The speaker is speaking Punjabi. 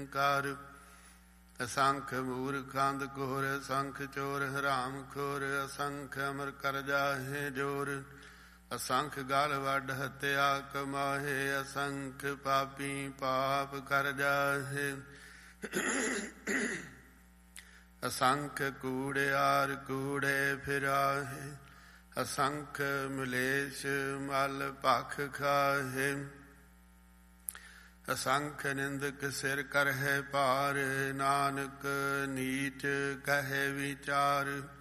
ਹੰਕਾਰ। ਅਸੰਖ ਮੂਰਖ ਅੰਧ ਘੋਰ, ਅਸੰਖ ਚੋਰ ਹਰਾਮ ਖੋਰ, ਅਸੰਖ ਅਮਰ ਕਰ ਜਾਹੇ ਜੋਰ। ਅਸੰਖ ਗਲ ਵੱਡ ਹੱਤਿਆ ਕਮਾਹੇ, ਅਸੰਖ ਪਾਪੀ ਪਾਪ ਕਰ ਜਾਹੇ। ਅਸੰਖ ਕੂੜਿਆਰ ਕੂੜੇ ਫਿਰਾਹੇ, ਅਸੰਖ ਮਲੇਸ਼ ਮਲ ਭਖ ਖਾਹੇ। ਅਸੰਖ ਨਿੰਦਕ ਸਿਰ ਕਰਹਿ ਭਾਰ, ਨਾਨਕ ਨੀਚ ਕਹੈ ਵਿਚਾਰ।